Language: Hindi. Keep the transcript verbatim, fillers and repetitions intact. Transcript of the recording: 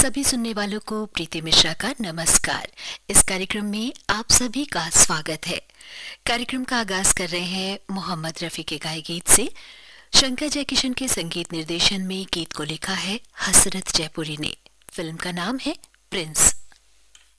सभी सुनने वालों को प्रीति मिश्रा का नमस्कार। इस कार्यक्रम में आप सभी का स्वागत है। कार्यक्रम का आगाज कर रहे हैं मोहम्मद रफी के गाए गीत से। शंकर जयकिशन के संगीत निर्देशन में गीत को लिखा है हसरत जयपुरी ने। फिल्म का नाम है प्रिंस।